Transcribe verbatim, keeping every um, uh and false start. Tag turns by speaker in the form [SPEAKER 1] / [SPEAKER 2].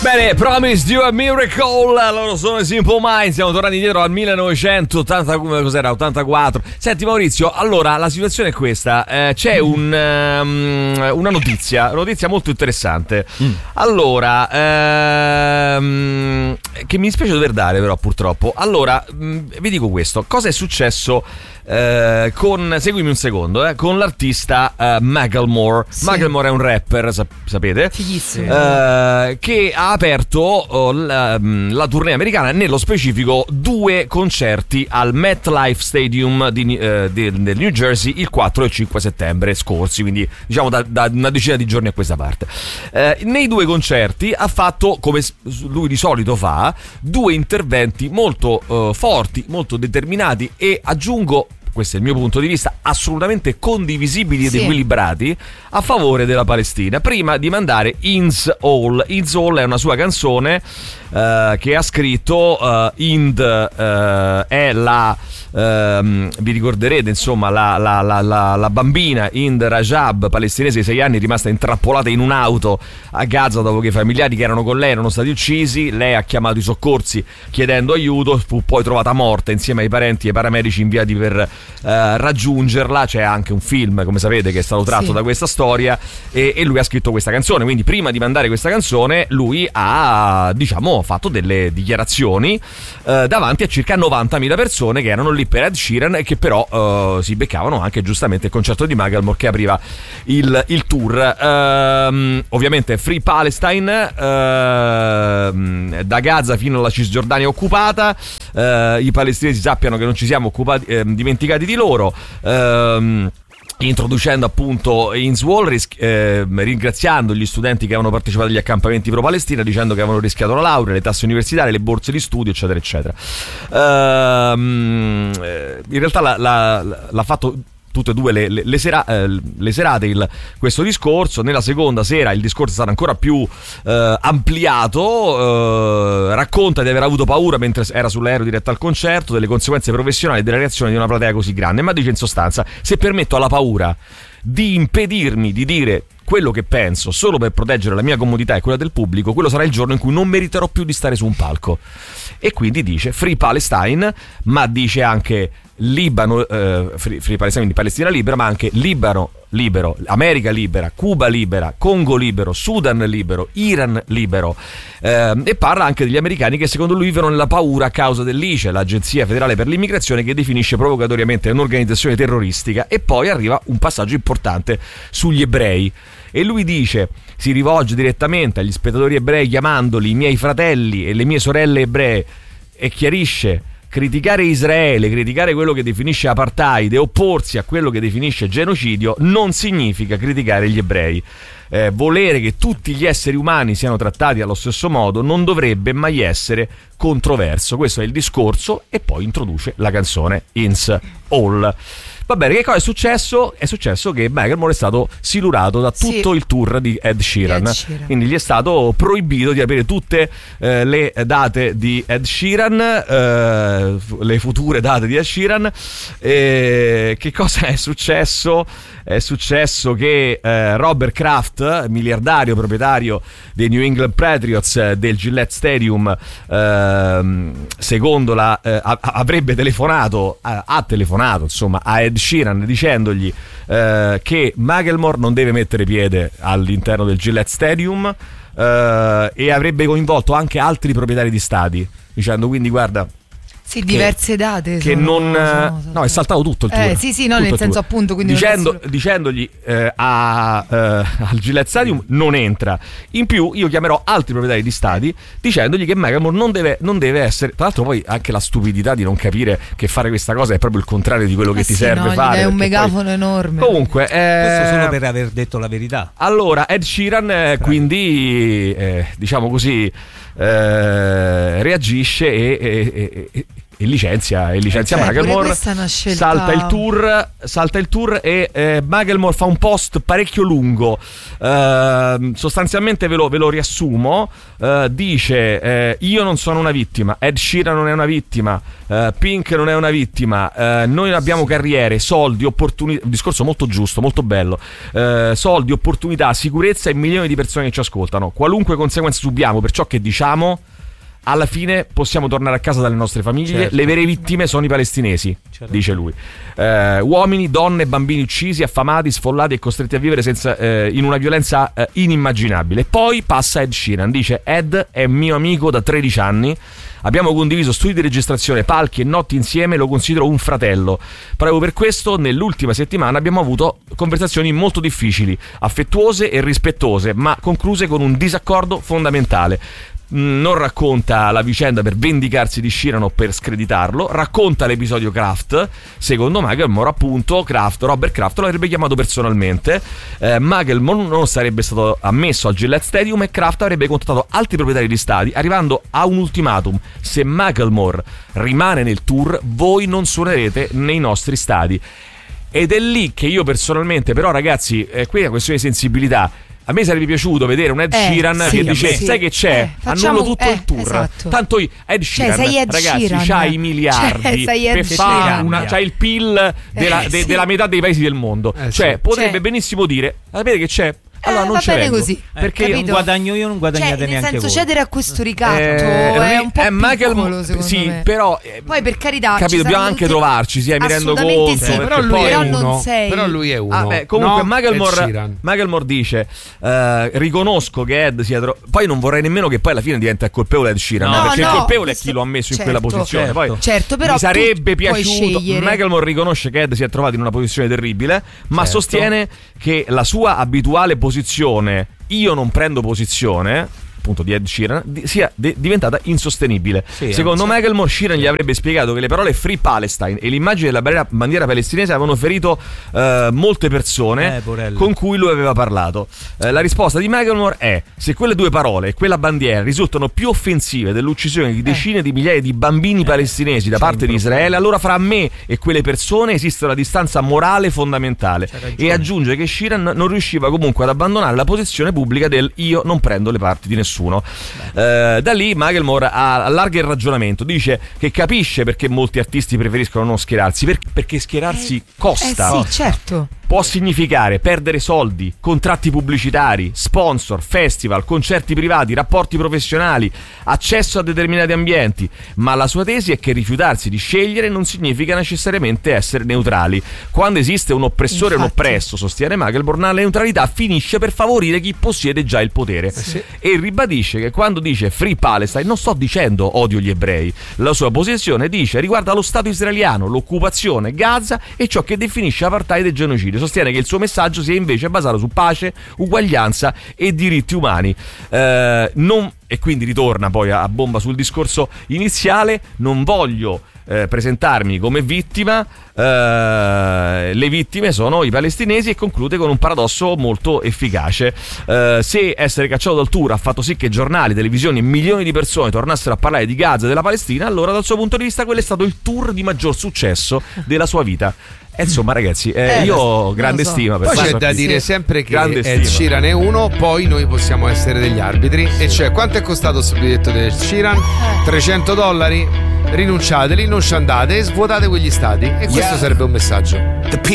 [SPEAKER 1] Bene, Promised You a Miracle, loro sono i Simple Minds, siamo tornati indietro al millenovecentottanta, cos'era, ottantaquattro. Senti Maurizio, allora la situazione è questa, eh, c'è un, um, una notizia, una notizia molto interessante. Mm. Allora, ehm, che mi dispiace dover dare però purtroppo. Allora, mh, vi dico questo, cosa è successo eh, con, seguimi un secondo, eh, con l'artista eh, Macklemore. Sì. Macklemore è un rapper, sap- sapete?
[SPEAKER 2] Fighissimo.
[SPEAKER 1] Eh, che ha aperto oh, la, la tournée americana, nello specifico due concerti al MetLife Stadium di, eh, di, del New Jersey il quattro e cinque settembre scorsi, quindi diciamo da, da una decina di giorni a questa parte. Eh, nei due concerti ha fatto, come lui di solito fa, due interventi molto eh, forti, molto determinati e, aggiungo, questo è il mio punto di vista, assolutamente condivisibili ed sì. equilibrati a favore della Palestina. Prima di mandare Ind's All. Ind's All è una sua canzone uh, che ha scritto. uh, Ind uh, è la uh, vi ricorderete insomma la, la, la, la, la bambina Ind Rajab, palestinese di sei anni, rimasta intrappolata in un'auto a Gaza dopo che i familiari che erano con lei erano stati uccisi. Lei ha chiamato i soccorsi chiedendo aiuto, fu poi trovata morta insieme ai parenti e ai paramedici inviati per Uh, raggiungerla. C'è anche un film, come sapete, che è stato tratto sì. da questa storia, e, e lui ha scritto questa canzone. Quindi prima di mandare questa canzone lui ha, diciamo, fatto delle dichiarazioni uh, davanti a circa novantamila persone che erano lì per Ed Sheeran e che però uh, si beccavano anche giustamente il concerto di Macklemore che apriva il, il tour. Uh, ovviamente Free Palestine, uh, da Gaza fino alla Cisgiordania occupata. Uh, i palestinesi sappiano che non ci siamo occupati, eh, dimenticati di loro, ehm, introducendo appunto Ind's All, ris- eh, ringraziando gli studenti che avevano partecipato agli accampamenti pro Palestina, dicendo che avevano rischiato la laurea, le tasse universitarie, le borse di studio, eccetera eccetera. Ehm, in realtà la, la, l'ha fatto tutte e due le, le, le, sera, eh, le serate il, questo discorso. Nella seconda sera il discorso è stato ancora più eh, ampliato, eh, racconta di aver avuto paura mentre era sull'aereo diretto al concerto, delle conseguenze professionali e della reazione di una platea così grande, ma dice in sostanza: se permetto alla paura di impedirmi di dire quello che penso solo per proteggere la mia comodità e quella del pubblico, quello sarà il giorno in cui non meriterò più di stare su un palco. E quindi dice Free Palestine, ma dice anche Libano, eh, Free, Free Palestine, quindi Palestina libera, ma anche Libano libero, America libera, Cuba libera, Congo libero, Sudan libero, Iran libero, eh, e parla anche degli americani che secondo lui vivono nella paura a causa dell'I C E, l'Agenzia Federale per l'Immigrazione, che definisce provocatoriamente un'organizzazione terroristica. E poi arriva un passaggio importante sugli ebrei e lui dice, si rivolge direttamente agli spettatori ebrei chiamandoli i miei fratelli e le mie sorelle ebree, e chiarisce: criticare Israele, criticare quello che definisce apartheid e opporsi a quello che definisce genocidio non significa criticare gli ebrei. Eh, volere che tutti gli esseri umani siano trattati allo stesso modo non dovrebbe mai essere controverso. Questo è il discorso, e poi introduce la canzone Ind's All. Va bene, che cosa è successo? È successo che Macklemore è stato silurato da tutto sì. il tour di Ed Sheeran. Ed Sheeran. Quindi gli è stato proibito di avere tutte eh, le date di Ed Sheeran, eh, le future date di Ed Sheeran. E che cosa è successo? È successo che eh, Robert Kraft, miliardario proprietario dei New England Patriots, eh, del Gillette Stadium, eh, secondo la eh, avrebbe telefonato, ha, ha telefonato insomma a Ed Sheeran dicendogli eh, che Macklemore non deve mettere piede all'interno del Gillette Stadium, eh, e avrebbe coinvolto anche altri proprietari di stadi, dicendo quindi guarda,
[SPEAKER 2] sì, diverse date
[SPEAKER 1] che
[SPEAKER 2] sono,
[SPEAKER 1] non
[SPEAKER 2] sono, sono,
[SPEAKER 1] no è saltato tutto il tour,
[SPEAKER 2] eh, sì sì no nel senso appunto, quindi
[SPEAKER 1] dicendo, dicendogli eh, a, eh, al Gillette Stadium non entra. In più io chiamerò altri proprietari di stadi dicendogli che Macklemore non deve, non deve essere, tra l'altro poi anche la stupidità di non capire che fare questa cosa è proprio il contrario di quello eh che sì, ti serve
[SPEAKER 2] no,
[SPEAKER 1] fare,
[SPEAKER 2] è un megafono
[SPEAKER 1] poi,
[SPEAKER 2] enorme
[SPEAKER 1] comunque eh,
[SPEAKER 3] questo solo per aver detto la verità.
[SPEAKER 1] Allora Ed Sheeran eh, quindi eh, diciamo così eh, reagisce e, e, e e licenzia, e licenzia
[SPEAKER 2] Eh, cioè, pure
[SPEAKER 1] Macklemore.
[SPEAKER 2] questa è una scelta-
[SPEAKER 1] Salta il tour, salta il tour e eh, Macklemore fa un post parecchio lungo. Eh, sostanzialmente ve lo, ve lo riassumo. Eh, dice: eh, io non sono una vittima, Ed Sheeran non è una vittima, eh, Pink non è una vittima, eh, noi abbiamo carriere, soldi, opportunità. Un discorso molto giusto, molto bello. Eh, soldi, opportunità, sicurezza e milioni di persone che ci ascoltano. Qualunque conseguenza subiamo per ciò che diciamo, alla fine possiamo tornare a casa dalle nostre famiglie.
[SPEAKER 3] Certo.
[SPEAKER 1] Le vere vittime sono i palestinesi,
[SPEAKER 3] Certo.
[SPEAKER 1] dice lui. Eh, uomini, donne, bambini uccisi, affamati, sfollati e costretti a vivere senza, eh, in una violenza eh, inimmaginabile. Poi passa Ed Sheeran, dice: Ed è mio amico da tredici anni. Abbiamo condiviso studi di registrazione, palchi e notti insieme, lo considero un fratello. Proprio per questo, nell'ultima settimana abbiamo avuto conversazioni molto difficili, affettuose e rispettose, ma concluse con un disaccordo fondamentale. Non racconta la vicenda per vendicarsi di Sheeran o per screditarlo, racconta l'episodio Kraft. Secondo Macklemore, appunto, Kraft, Robert Kraft lo avrebbe chiamato personalmente. eh, Macklemore non sarebbe stato ammesso al Gillette Stadium e Kraft avrebbe contattato altri proprietari di stadi, arrivando a un ultimatum: se Macklemore rimane nel tour, voi non suonerete nei nostri stadi. Ed è lì che io personalmente, però ragazzi, eh, qui è una questione di sensibilità. A me sarebbe piaciuto vedere un Ed
[SPEAKER 2] Eh,
[SPEAKER 1] Sheeran
[SPEAKER 2] sì,
[SPEAKER 1] che dice:
[SPEAKER 2] sì.
[SPEAKER 1] sai che c'è?
[SPEAKER 2] Eh, facciamo-
[SPEAKER 1] Annullo tutto
[SPEAKER 2] eh,
[SPEAKER 1] il tour.
[SPEAKER 2] esatto.
[SPEAKER 1] Tanto io, Ed Sheeran,
[SPEAKER 2] sei Ed
[SPEAKER 1] ragazzi,
[SPEAKER 2] Sheeran.
[SPEAKER 1] c'ha i miliardi
[SPEAKER 2] Cioè, sei Ed
[SPEAKER 1] per fare
[SPEAKER 2] Sheeran.
[SPEAKER 1] una, c'ha il P I L della,
[SPEAKER 2] Eh,
[SPEAKER 1] de-
[SPEAKER 2] sì.
[SPEAKER 1] della metà dei paesi del mondo.
[SPEAKER 4] Eh,
[SPEAKER 1] cioè,
[SPEAKER 4] sì.
[SPEAKER 1] potrebbe
[SPEAKER 2] Cioè-
[SPEAKER 1] benissimo dire: sapete che c'è? Allora
[SPEAKER 2] Eh,
[SPEAKER 1] non
[SPEAKER 2] va
[SPEAKER 1] ce
[SPEAKER 2] bene
[SPEAKER 1] vengo.
[SPEAKER 2] così.
[SPEAKER 1] Perché
[SPEAKER 2] Capito?
[SPEAKER 3] non guadagno io, non guadagnate
[SPEAKER 2] Cioè, nel
[SPEAKER 3] neanche
[SPEAKER 2] senso,
[SPEAKER 3] voi.
[SPEAKER 2] cedere a questo ricatto
[SPEAKER 1] Eh,
[SPEAKER 2] è un po'
[SPEAKER 1] eh,
[SPEAKER 2] piccolo,
[SPEAKER 1] Macklemore-
[SPEAKER 2] secondo
[SPEAKER 1] sì,
[SPEAKER 2] me.
[SPEAKER 1] però eh,
[SPEAKER 2] Poi, per carità, ci
[SPEAKER 1] capito, dobbiamo
[SPEAKER 2] saranno
[SPEAKER 1] anche
[SPEAKER 2] tutte-
[SPEAKER 1] trovarci, sì, mi rendo
[SPEAKER 2] Assolutamente
[SPEAKER 1] conto.
[SPEAKER 2] sì,
[SPEAKER 1] perché
[SPEAKER 4] però lui
[SPEAKER 1] poi-
[SPEAKER 4] è
[SPEAKER 2] però
[SPEAKER 4] uno.
[SPEAKER 2] non sei.
[SPEAKER 4] Però lui è uno.
[SPEAKER 1] Ah, beh, comunque
[SPEAKER 4] No?
[SPEAKER 1] Macklemore,
[SPEAKER 4] Ed Sheeran.
[SPEAKER 1] Macklemore dice: eh, riconosco che Ed sia tro- poi non vorrei nemmeno che poi alla fine diventa il colpevole Ed Sheeran,
[SPEAKER 3] No,
[SPEAKER 1] no, perché
[SPEAKER 2] no,
[SPEAKER 1] il colpevole è
[SPEAKER 2] questo-
[SPEAKER 1] chi lo ha messo in
[SPEAKER 2] certo,
[SPEAKER 1] quella posizione.
[SPEAKER 3] certo.
[SPEAKER 1] Poi
[SPEAKER 2] Certo, però
[SPEAKER 1] mi sarebbe
[SPEAKER 2] tu puoi
[SPEAKER 1] piaciuto.
[SPEAKER 2] scegliere.
[SPEAKER 1] Macklemore riconosce che Ed si è trovato in una posizione terribile, ma
[SPEAKER 3] Certo.
[SPEAKER 1] sostiene che la sua abituale posizione, io non prendo posizione, appunto, di Ed Sheeran, di- sia de- diventata insostenibile.
[SPEAKER 3] Sì,
[SPEAKER 1] Secondo
[SPEAKER 3] sì.
[SPEAKER 1] Macklemore, Sheeran gli avrebbe spiegato che le parole Free Palestine e l'immagine della bandiera, bandiera palestinese avevano ferito eh, molte persone
[SPEAKER 3] Eh, porello.
[SPEAKER 1] con cui lui aveva parlato. Eh, la risposta di Macklemore è: se quelle due parole e quella bandiera risultano più offensive dell'uccisione di decine di migliaia di bambini palestinesi da
[SPEAKER 3] c'è
[SPEAKER 1] parte
[SPEAKER 3] in
[SPEAKER 1] di Israele, allora fra me e quelle persone esiste una distanza morale fondamentale.
[SPEAKER 3] C'ha ragione.
[SPEAKER 1] E aggiunge che Sheeran non riusciva comunque ad abbandonare la posizione pubblica del io non prendo le parti di nessuno. Eh, da lì Macklemore ha- allarga il ragionamento, dice che capisce perché molti artisti preferiscono non schierarsi, per- perché schierarsi costa.
[SPEAKER 2] Eh sì, certo.
[SPEAKER 1] Può significare perdere soldi, contratti pubblicitari, sponsor, festival, concerti privati, rapporti professionali, accesso a determinati ambienti, ma la sua tesi è che rifiutarsi di scegliere non significa necessariamente essere neutrali. Quando esiste un oppressore e un
[SPEAKER 2] Infatti.
[SPEAKER 1] oppresso, sostiene Macklemore, la neutralità finisce per favorire chi possiede già il potere.
[SPEAKER 4] sì.
[SPEAKER 1] E ribadisce che quando dice Free Palestine non sto dicendo odio gli ebrei. La sua posizione, dice, riguarda lo Stato israeliano, l'occupazione, Gaza e ciò che definisce apartheid e genocidio. Sostiene che il suo messaggio sia invece basato su pace, uguaglianza e diritti umani. Eh, non, e quindi ritorna poi a, a bomba sul discorso iniziale: non voglio eh, presentarmi come vittima, eh, le vittime sono i palestinesi, e conclude con un paradosso molto efficace. Eh, se essere cacciato dal tour ha fatto sì che giornali, televisioni e milioni di persone tornassero a parlare di Gaza e della Palestina, allora dal suo punto di vista quello è stato il tour di maggior successo della sua vita. E insomma, ragazzi, eh,
[SPEAKER 2] Eh,
[SPEAKER 1] io
[SPEAKER 2] lo so,
[SPEAKER 1] ho grande
[SPEAKER 2] lo so.
[SPEAKER 1] stima per
[SPEAKER 4] Poi c'è
[SPEAKER 1] questo
[SPEAKER 4] da
[SPEAKER 1] artista.
[SPEAKER 4] dire sempre che
[SPEAKER 1] Grande
[SPEAKER 4] Ed
[SPEAKER 1] stima.
[SPEAKER 4] Sheeran è uno, poi noi possiamo essere degli arbitri. E cioè, quanto è costato questo biglietto di Ed Sheeran? trecento dollari? Rinunciateli, non ci andate, svuotate quegli stati. E questo sarebbe un messaggio.